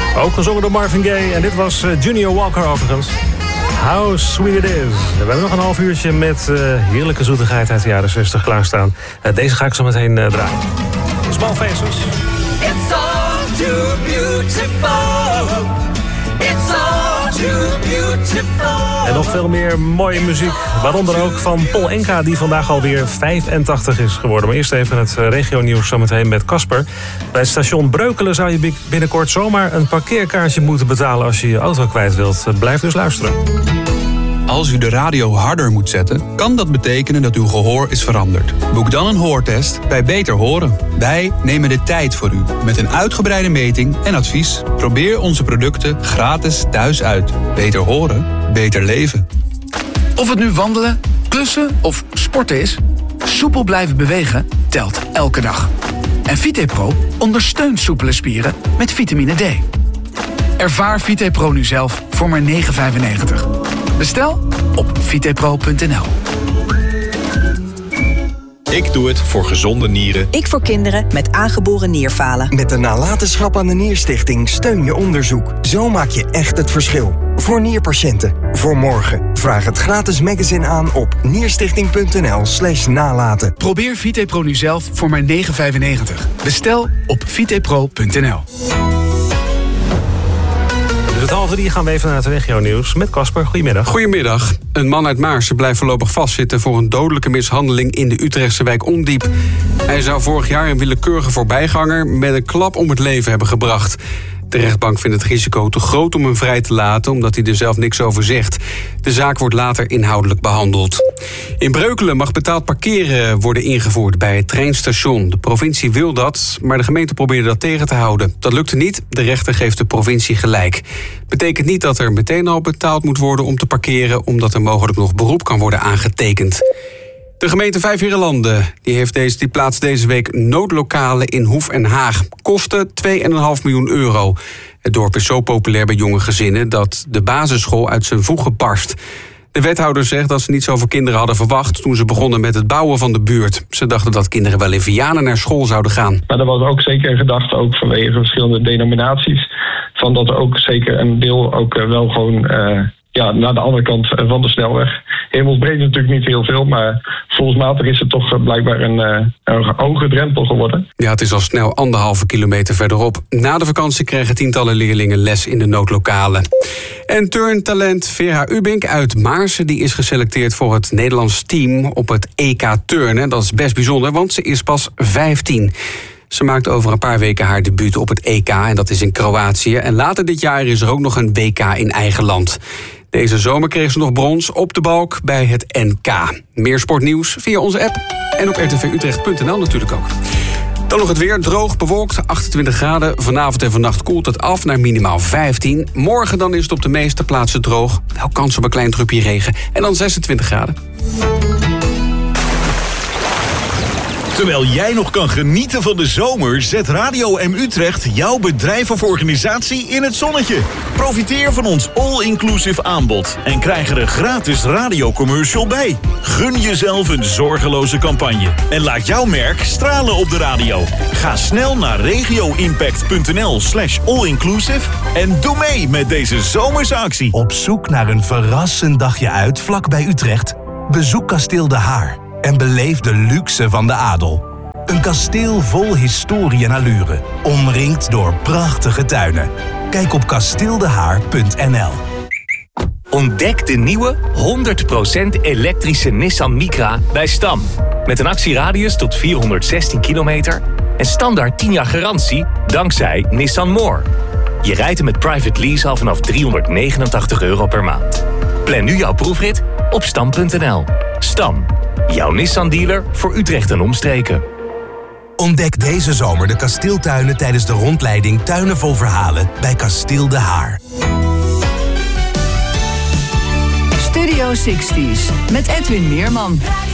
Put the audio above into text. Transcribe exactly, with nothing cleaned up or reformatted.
Ook gezongen door Marvin Gaye. En dit was uh, Junior Walker overigens. How sweet it is. We hebben nog een half uurtje met uh, heerlijke zoetigheid uit de jaren zestig klaarstaan. Uh, deze ga ik zo meteen uh, draaien. Small Faces. It's all too beautiful. It's all too beautiful. En nog veel meer mooie muziek. Waaronder ook van Paul Enka, die vandaag alweer vijfentachtig is geworden. Maar eerst even het regionieuws zometeen met Casper. Bij het station Breukelen zou je binnenkort zomaar een parkeerkaartje moeten betalen als je je auto kwijt wilt. Blijf dus luisteren. Als u de radio harder moet zetten, kan dat betekenen dat uw gehoor is veranderd. Boek dan een hoortest bij Beter Horen. Wij nemen de tijd voor u met een uitgebreide meting en advies. Probeer onze producten gratis thuis uit. Beter horen, beter leven. Of het nu wandelen, klussen of sporten is, soepel blijven bewegen telt elke dag. En VitePro ondersteunt soepele spieren met vitamine D. Ervaar VitePro nu zelf voor maar negen vijfennegentig. Bestel op vitepro punt n l. Ik doe het voor gezonde nieren. Ik voor kinderen met aangeboren nierfalen. Met de nalatenschap aan de Nierstichting steun je onderzoek. Zo maak je echt het verschil. Voor nierpatiënten. Voor morgen. Vraag het gratis magazine aan op nierstichting punt n l slash nalaten. Probeer VitePro nu zelf voor maar negen vijfennegentig. Bestel op vitepro punt n l. Dus het half drie gaan we even naar het regionieuws met Casper. Goedemiddag. Goedemiddag. Een man uit Maarsen blijft voorlopig vastzitten voor een dodelijke mishandeling in de Utrechtse wijk Ondiep. Hij zou vorig jaar een willekeurige voorbijganger met een klap om het leven hebben gebracht. De rechtbank vindt het risico te groot om hem vrij te laten, omdat hij er zelf niks over zegt. De zaak wordt later inhoudelijk behandeld. In Breukelen mag betaald parkeren worden ingevoerd bij het treinstation. De provincie wil dat, maar de gemeente probeerde dat tegen te houden. Dat lukte niet, de rechter geeft de provincie gelijk. Betekent niet dat er meteen al betaald moet worden om te parkeren, omdat er mogelijk nog beroep kan worden aangetekend. De gemeente Vijfheerenlanden die heeft deze, die plaatst deze week noodlokalen in Hoef en Haag. Kosten twee komma vijf miljoen euro. Het dorp is zo populair bij jonge gezinnen dat de basisschool uit zijn voegen barst. De wethouder zegt dat ze niet zoveel kinderen hadden verwacht toen ze begonnen met het bouwen van de buurt. Ze dachten dat kinderen wel in Vianen naar school zouden gaan. Maar er was ook zeker een gedachte, ook vanwege verschillende denominaties, van dat er ook zeker een deel ook wel gewoon uh, ja, naar de andere kant van de snelweg. Hemelsbreed natuurlijk niet heel veel, maar volgens is het toch blijkbaar een, een hoge drempel geworden. Ja, het is al snel anderhalve kilometer verderop. Na de vakantie krijgen tientallen leerlingen les in de noodlokalen. En turntalent Vera Ubink uit Maarsen die is geselecteerd voor het Nederlands team op het E K turnen. Dat is best bijzonder, want ze is pas vijftien. Ze maakt over een paar weken haar debuut op het E K en dat is in Kroatië. En later dit jaar is er ook nog een W K in eigen land. Deze zomer kreeg ze nog brons op de balk bij het N K. Meer sportnieuws via onze app en op r t v utrecht punt n l natuurlijk ook. Dan nog het weer, droog, bewolkt, achtentwintig graden. Vanavond en vannacht koelt het af naar minimaal vijftien. Morgen dan is het op de meeste plaatsen droog. Wel kans op een klein drupje regen en dan zesentwintig graden. Terwijl jij nog kan genieten van de zomer, zet Radio M Utrecht jouw bedrijf of organisatie in het zonnetje. Profiteer van ons all-inclusive aanbod en krijg er een gratis radiocommercial bij. Gun jezelf een zorgeloze campagne en laat jouw merk stralen op de radio. Ga snel naar regioimpact punt n l slash all-inclusive en doe mee met deze zomerse actie. Op zoek naar een verrassend dagje uit vlak bij Utrecht? Bezoek Kasteel De Haar en beleef de luxe van de adel. Een kasteel vol historie en allure, omringd door prachtige tuinen. Kijk op kasteel de haar punt n l. Ontdek de nieuwe honderd procent elektrische Nissan Micra bij Stam. Met een actieradius tot vierhonderdzestien kilometer en standaard tien jaar garantie dankzij Nissan More. Je rijdt hem met private lease al vanaf driehonderdnegenentachtig euro per maand. Plan nu jouw proefrit op stam punt n l. Stam, jouw Nissan-dealer voor Utrecht en omstreken. Ontdek deze zomer de kasteeltuinen tijdens de rondleiding Tuinen vol Verhalen bij Kasteel De Haar. Studio zestig met Edwin Meerman.